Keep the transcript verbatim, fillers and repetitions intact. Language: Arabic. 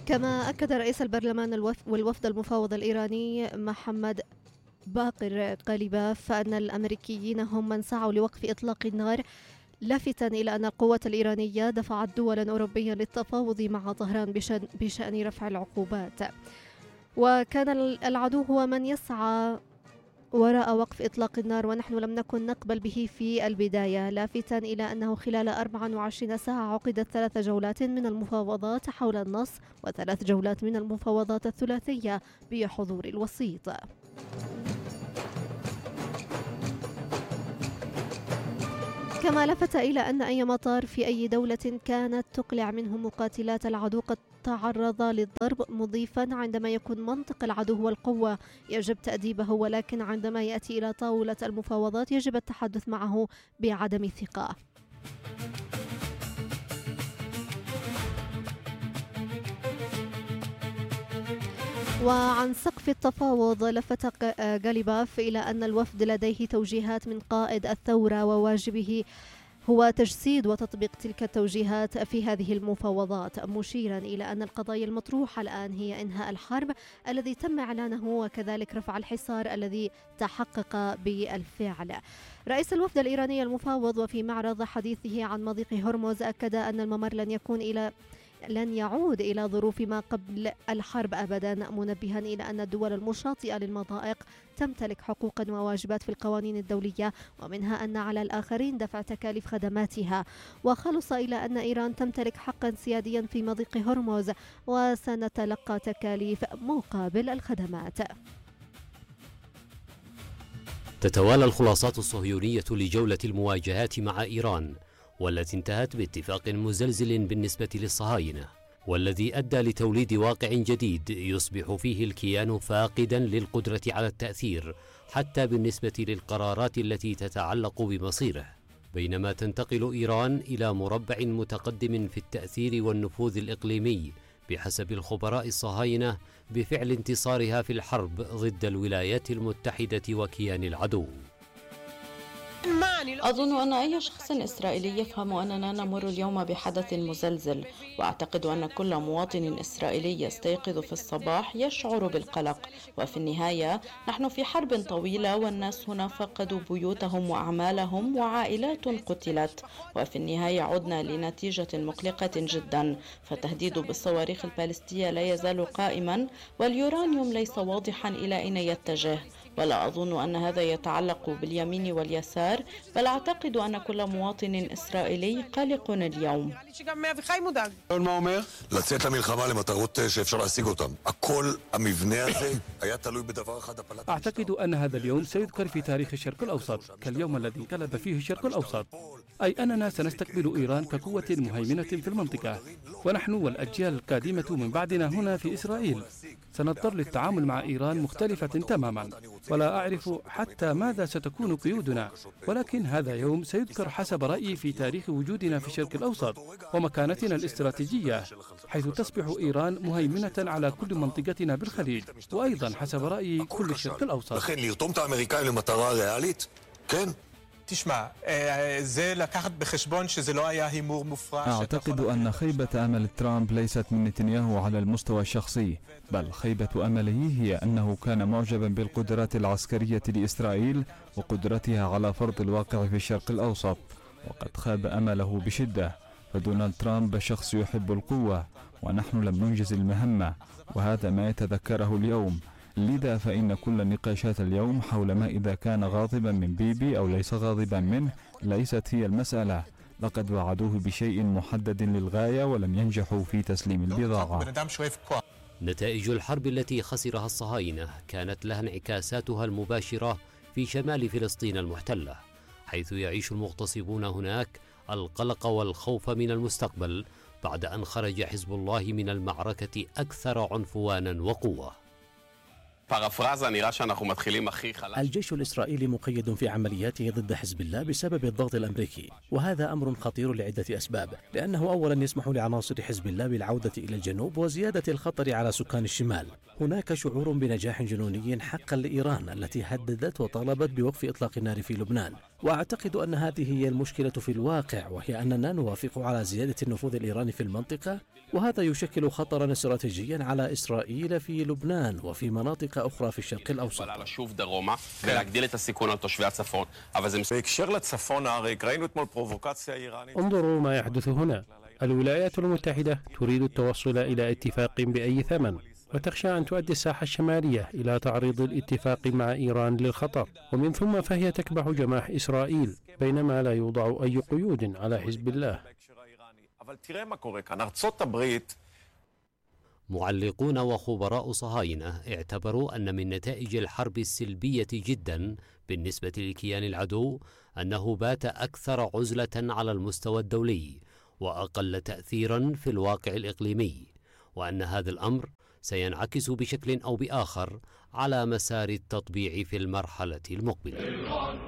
كما أكد رئيس البرلمان والوفد المفاوض الإيراني محمد باقر غالباف أن الأمريكيين هم من سعوا لوقف إطلاق النار، لافتا إلى أن القوات الإيرانية دفعت دولا أوروبية للتفاوض مع طهران بشأن, بشأن رفع العقوبات، وكان العدو هو من يسعى وراء وقف إطلاق النار ونحن لم نكن نقبل به في البداية، لافتا إلى أنه خلال أربع وعشرين ساعة عقدت ثلاث جولات من المفاوضات حول النص وثلاث جولات من المفاوضات الثلاثية بحضور الوسيط. كما لفت إلى أن أي مطار في أي دولة كانت تقلع منه مقاتلات العدو قد تعرض للضرب، مضيفا عندما يكون منطق العدو والقوة يجب تأديبه، ولكن عندما يأتي إلى طاولة المفاوضات يجب التحدث معه بعدم الثقة. وعن سقف التفاوض لفت غالباف إلى أن الوفد لديه توجيهات من قائد الثورة وواجبه هو تجسيد وتطبيق تلك التوجيهات في هذه المفاوضات، مشيرا إلى أن القضايا المطروحة الآن هي إنهاء الحرب الذي تم إعلانه وكذلك رفع الحصار الذي تحقق بالفعل. رئيس الوفد الإيراني المفاوض وفي معرض حديثه عن مضيق هرمز أكد أن الممر لن يكون إلى لن يعود إلى ظروف ما قبل الحرب أبدا، منبها إلى أن الدول المشاطئة للمضائق تمتلك حقوقا وواجبات في القوانين الدولية، ومنها أن على الآخرين دفع تكاليف خدماتها، وخلص إلى أن إيران تمتلك حقا سياديا في مضيق هرمز وسنتلقى تكاليف مقابل الخدمات. تتوالى الخلاصات الصهيونية لجولة المواجهات مع إيران، والتي انتهت باتفاق مزلزل بالنسبة للصهاينة، والذي أدى لتوليد واقع جديد يصبح فيه الكيان فاقدا للقدرة على التأثير حتى بالنسبة للقرارات التي تتعلق بمصيره، بينما تنتقل إيران إلى مربع متقدم في التأثير والنفوذ الإقليمي بحسب الخبراء الصهاينة بفعل انتصارها في الحرب ضد الولايات المتحدة وكيان العدو. أظن أن أي شخص إسرائيلي يفهم أننا نمر اليوم بحدث مزلزل، وأعتقد أن كل مواطن إسرائيلي يستيقظ في الصباح يشعر بالقلق، وفي النهاية نحن في حرب طويلة والناس هنا فقدوا بيوتهم وأعمالهم وعائلات قتلت، وفي النهاية عدنا لنتيجة مقلقة جدا، فالتهديد بالصواريخ البالستية لا يزال قائما، واليورانيوم ليس واضحا إلى أين يتجه، ولا أظن أن هذا يتعلق باليمين واليسار، بل أعتقد أن كل مواطن إسرائيلي قلق اليوم. לצאת למלחמה למטרות שאפשר להשיג אותם. הכל המבנה הזה היה תלוי בדבר אחד. أعتقد أن هذا اليوم سيذكر في تاريخ الشرق الأوسط كاليوم الذي انقلب فيه الشرق الأوسط، أي أننا سنستقبل إيران كقوة مهيمنة في المنطقة، ونحن والأجيال القادمة من بعدنا هنا في إسرائيل سنضطر للتعامل مع إيران مختلفة تماما، ولا أعرف حتى ماذا ستكون قيودنا، ولكن هذا يوم سيذكر حسب رأيي في تاريخ وجودنا في الشرق الأوسط ومكانتنا الاستراتيجية، حيث تصبح إيران مهيمنة على كل منطقتنا بالخليج، وأيضا حسب رأيي كل الشرق الأوسط. לכן לרתום את האמריקאים למטרה ריאלית? כן. תשמע, זה לקחת בחשבון שזה לא היה הימור מופרע. أعتقد أن خيبة أمل ترامب ليست من نتنياهو على المستوى الشخصي، بل خيبة أمله هي أنه كان معجبا بالقدرات العسكرية لإسرائيل وقدرتها على فرض الواقع في الشرق الأوسط، وقد خاب أمله بشدة، فدونالد ترامب شخص يحب القوة ونحن لم ننجز المهمة، وهذا ما يتذكره اليوم. لذا فإن كل النقاشات اليوم حول ما إذا كان غاضبا من بيبي أو ليس غاضبا منه ليست هي المسألة، لقد وعدوه بشيء محدد للغاية ولم ينجحوا في تسليم البضاعة. نتائج الحرب التي خسرها الصهاينة كانت لها انعكاساتها المباشرة في شمال فلسطين المحتلة، حيث يعيش المغتصبون هناك القلق والخوف من المستقبل بعد أن خرج حزب الله من المعركة أكثر عنفوانا وقوة. الجيش الإسرائيلي مقيد في عملياته ضد حزب الله بسبب الضغط الأمريكي، وهذا أمر خطير لعدة أسباب، لأنه أولا يسمح لعناصر حزب الله بالعودة إلى الجنوب وزيادة الخطر على سكان الشمال. هناك شعور بنجاح جنوني حقا لإيران التي هددت وطالبت بوقف إطلاق النار في لبنان، وأعتقد أن هذه هي المشكلة في الواقع، وهي أننا نوافق على زيادة النفوذ الإيراني في المنطقة، وهذا يشكل خطرا استراتيجيا على إسرائيل في لبنان وفي مناطق أخرى في الشرق الأوسط. انظروا ما يحدث هنا. الولايات المتحدة تريد التوصل إلى اتفاق بأي ثمن، وتخشى أن تؤدي الساحة الشمالية إلى تعريض الاتفاق مع إيران للخطر، ومن ثم فهي تكبح جماح إسرائيل بينما لا يوضع أي قيود على حزب الله. معلقون وخبراء صهاينة اعتبروا أن من نتائج الحرب السلبية جدا بالنسبة لكيان العدو أنه بات أكثر عزلة على المستوى الدولي وأقل تأثيرا في الواقع الإقليمي، وأن هذا الأمر سينعكس بشكل أو بآخر على مسار التطبيع في المرحلة المقبلة.